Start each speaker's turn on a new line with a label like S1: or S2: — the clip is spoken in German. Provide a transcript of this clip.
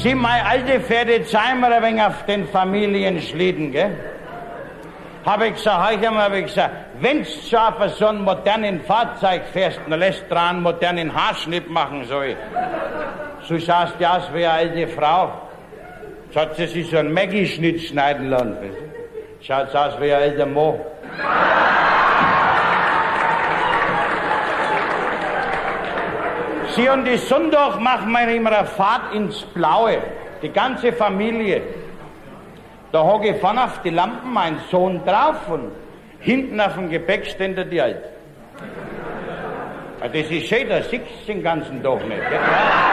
S1: Sie, meine alte Pferde, zeigen mir ein wenig auf den Familienschlitten, gell? Habe ich gesagt, wenn's schon auf so einen modernen Fahrzeug fährst, dann lässt dran einen modernen Haarschnitt machen soll. So schaust du aus wie eine alte Frau. So hat sie sich so einen Maggie-Schnitt schneiden lassen. Schaut aus wie ein alter Mann. Sie, und die Sonntag machen wir immer eine Fahrt ins Blaue. Die ganze Familie. Da hocke ich vorne auf die Lampen mein Sohn drauf und hinten auf dem Gepäckständer die Alte. Das ist schön, da siehst du den ganzen Tag nicht. Gell?